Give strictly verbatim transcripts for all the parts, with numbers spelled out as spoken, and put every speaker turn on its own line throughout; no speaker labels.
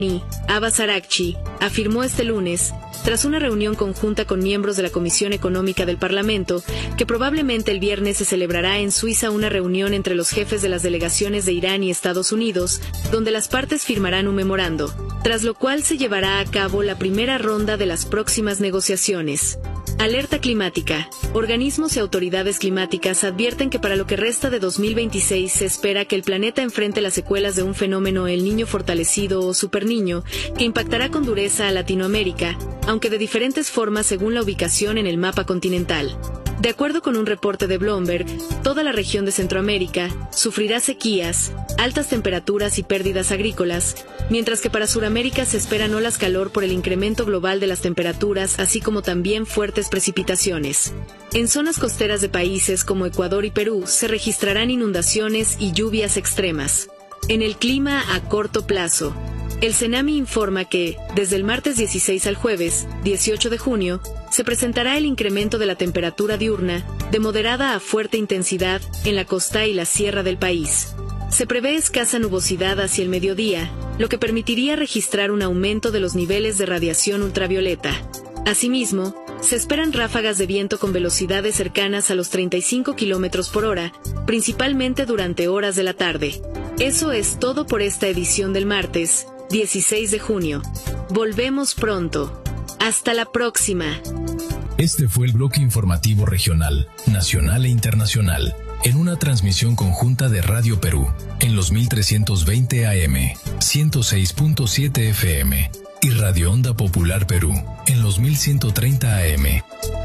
Abbas Araghchi, afirmó este lunes, tras una reunión conjunta con miembros de la Comisión Económica del Parlamento, que probablemente el viernes se celebrará en Suiza una reunión entre los jefes de las delegaciones de Irán y Estados Unidos, donde las partes firmarán un memorando, tras lo cual se llevará a cabo la primera ronda de las próximas negociaciones. Alerta climática. Organismos y autoridades climáticas advierten que para lo que resta de dos mil veintiséis se espera que el planeta enfrente las secuelas de un fenómeno El Niño fortalecido o Superniño, que impactará con dureza a Latinoamérica, aunque de diferentes formas según la ubicación en el mapa continental. De acuerdo con un reporte de Bloomberg, toda la región de Centroamérica sufrirá sequías, altas temperaturas y pérdidas agrícolas, mientras que para Sudamérica se esperan olas calor por el incremento global de las temperaturas, así como también fuertes precipitaciones. En zonas costeras de países como Ecuador y Perú se registrarán inundaciones y lluvias extremas. En el clima a corto plazo, el CENAMI informa que, desde el martes dieciséis al jueves, dieciocho de junio, se presentará el incremento de la temperatura diurna, de moderada a fuerte intensidad, en la costa y la sierra del país. Se prevé escasa nubosidad hacia el mediodía, lo que permitiría registrar un aumento de los niveles de radiación ultravioleta. Asimismo, se esperan ráfagas de viento con velocidades cercanas a los treinta y cinco kilómetros por hora, principalmente durante horas de la tarde. Eso es todo por esta edición del martes, dieciséis de junio. Volvemos pronto. Hasta la próxima.
Este fue el bloque informativo regional, nacional e internacional, en una transmisión conjunta de Radio Perú, en los mil trescientos veinte A M, ciento seis punto siete F M, y Radio Onda Popular Perú, en los mil ciento treinta A M.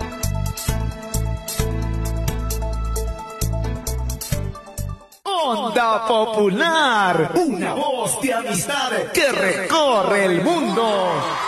Onda Popular, una voz de amistad que recorre el mundo.